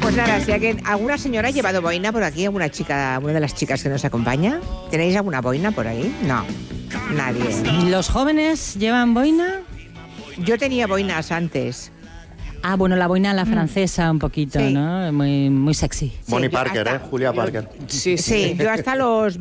Pues nada, si alguna señora ha llevado boina por aquí, alguna chica, una de las chicas que nos acompaña. ¿Tenéis alguna boina por ahí? No, nadie. ¿Los jóvenes llevan boina? Yo tenía boinas antes. Ah, bueno, la boina la francesa un poquito, Sí. ¿no? Muy, muy sexy. Bonnie yo Parker, hasta- Julia Parker. Sí, yo hasta los